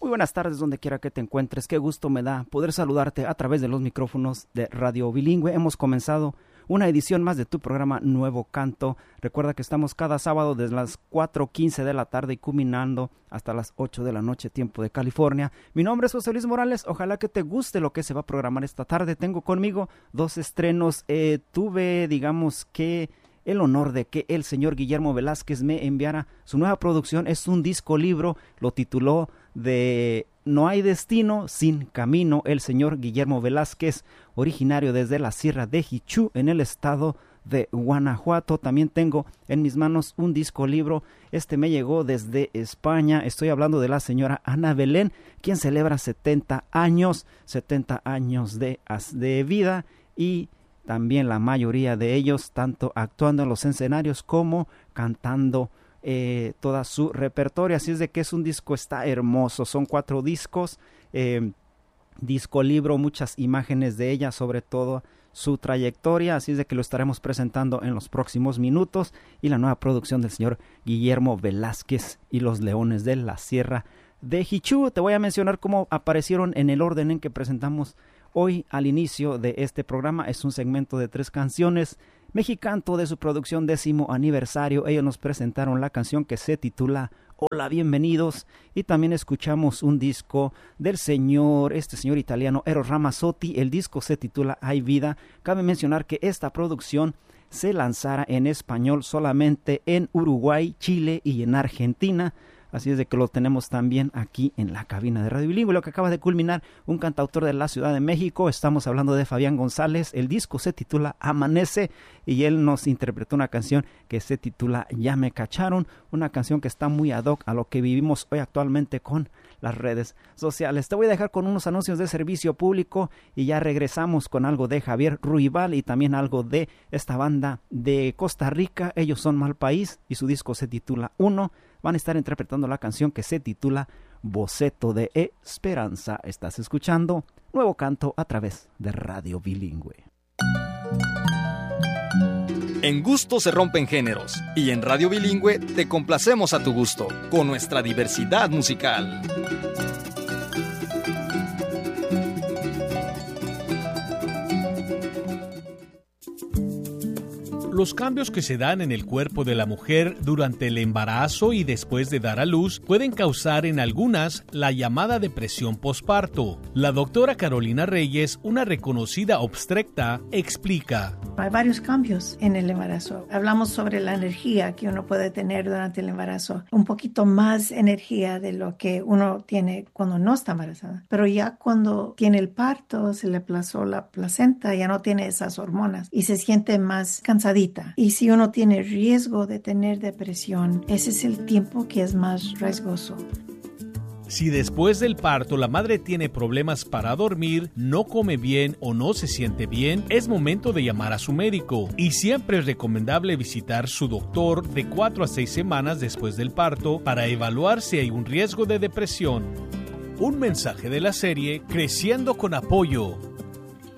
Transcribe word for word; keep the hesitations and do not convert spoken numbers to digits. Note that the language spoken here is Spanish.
buenas tardes donde quiera que te encuentres. Qué gusto me da poder saludarte a través de los micrófonos de Radio Bilingüe. Hemos comenzado una edición más de tu programa Nuevo Canto. Recuerda que estamos cada sábado desde las cuatro quince de la tarde y culminando hasta las ocho de la noche, tiempo de California. Mi nombre es José Luis Morales. Ojalá que te guste lo que se va a programar esta tarde. Tengo conmigo dos estrenos. Eh, tuve, digamos que... el honor de que el señor Guillermo Velázquez me enviara su nueva producción. Es un disco libro, lo tituló de No hay destino sin camino. El señor Guillermo Velázquez, originario desde la Sierra de Jichú, en el estado de Guanajuato. También tengo en mis manos un disco libro. Este me llegó desde España. Estoy hablando de la señora Ana Belén, quien celebra setenta años, setenta años de, de vida, y también la mayoría de ellos tanto actuando en los escenarios como cantando eh, toda su repertorio. Así es de que es un disco, está hermoso. Son cuatro discos, eh, disco libro, muchas imágenes de ella, sobre todo su trayectoria. Así es de que lo estaremos presentando en los próximos minutos. Y la nueva producción del señor Guillermo Velázquez y los Leones de la Sierra de Jichú. Te voy a mencionar cómo aparecieron en el orden en que presentamos hoy al inicio de este programa. Es un segmento de tres canciones. Mexicanto, de su producción décimo aniversario. Ellos nos presentaron la canción que se titula Hola, bienvenidos. Y también escuchamos un disco del señor, este señor italiano, Eros Ramazzotti. El disco se titula Hay Vida. Cabe mencionar que esta producción se lanzara en español solamente en Uruguay, Chile y en Argentina. Así es de que lo tenemos también aquí en la cabina de Radio Bilingüe. Lo que acaba de culminar, un cantautor de la Ciudad de México. Estamos hablando de Fabián González. El disco se titula Amanece y él nos interpretó una canción que se titula Ya me cacharon. Una canción que está muy ad hoc a lo que vivimos hoy actualmente con las redes sociales. Te voy a dejar con unos anuncios de servicio público y ya regresamos con algo de Javier Ruibal y también algo de esta banda de Costa Rica. Ellos son Mal País y su disco se titula Uno. Van a estar interpretando la canción que se titula Boceto de Esperanza. Estás escuchando Nuevo Canto a través de Radio Bilingüe. En gusto se rompen géneros y en Radio Bilingüe te complacemos a tu gusto con nuestra diversidad musical. Los cambios que se dan en el cuerpo de la mujer durante el embarazo y después de dar a luz pueden causar en algunas la llamada depresión posparto. La doctora Carolina Reyes, una reconocida obstetra, explica. Hay varios cambios en el embarazo. Hablamos sobre la energía que uno puede tener durante el embarazo. Un poquito más energía de lo que uno tiene cuando no está embarazada. Pero ya cuando tiene el parto, se le aplazó la placenta, ya no tiene esas hormonas y se siente más cansadita. Y si uno tiene riesgo de tener depresión, ese es el tiempo que es más riesgoso. Si después del parto la madre tiene problemas para dormir, no come bien o no se siente bien, es momento de llamar a su médico. Y siempre es recomendable visitar su doctor de cuatro a seis semanas después del parto para evaluar si hay un riesgo de depresión. Un mensaje de la serie Creciendo con Apoyo,